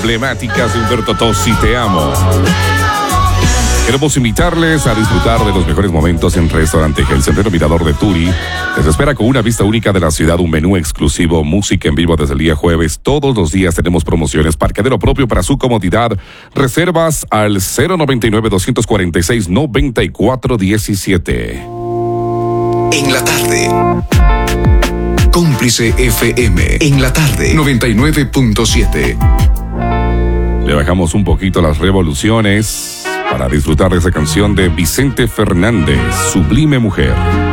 emblemáticas de Humberto Tozzi, Te Amo. Queremos invitarles a disfrutar de los mejores momentos en Restaurante El Sendero Mirador de Turi. Les espera con una vista única de la ciudad, un menú exclusivo, música en vivo desde el día jueves. Todos los días tenemos promociones, parqueadero propio para su comodidad. Reservas al 099-246-9417. En la tarde. Cómplice FM. En la tarde. 99.7. Le bajamos un poquito las revoluciones para disfrutar de esa canción de Vicente Fernández, Sublime Mujer.